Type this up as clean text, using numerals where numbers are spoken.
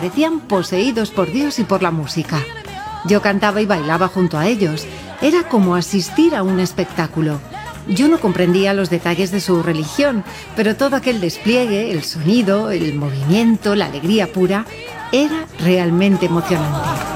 parecían poseídos por Dios y por la música. Yo cantaba y bailaba junto a ellos. Era como asistir a un espectáculo. Yo no comprendía los detalles de su religión, pero todo aquel despliegue, el sonido, el movimiento, la alegría pura, era realmente emocionante.